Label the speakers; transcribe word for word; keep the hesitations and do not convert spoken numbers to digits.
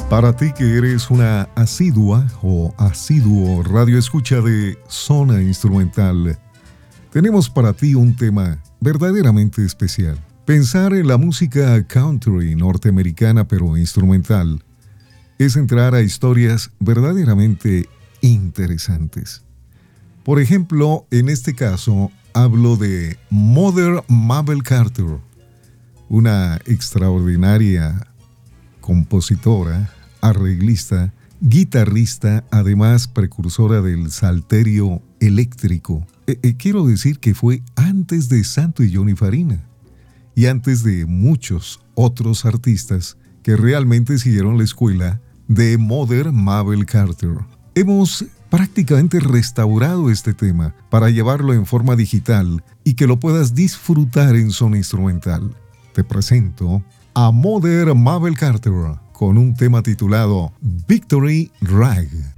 Speaker 1: Para ti que eres una asidua o asiduo radioescucha de Zona Instrumental, tenemos para ti un tema verdaderamente especial. Pensar en la música country norteamericana pero instrumental es entrar a historias verdaderamente interesantes. Por ejemplo, en este caso hablo de Mother Mabel Carter, una extraordinaria compositora, arreglista, guitarrista, además precursora del salterio eléctrico. Eh, eh, quiero decir que fue antes de Santo y Johnny Farina y antes de muchos otros artistas que realmente siguieron la escuela de Mother Mabel Carter. Hemos prácticamente restaurado este tema para llevarlo en forma digital y que lo puedas disfrutar en Zona Instrumental. Te presento a Mother Mabel Carter con un tema titulado Victory Rag.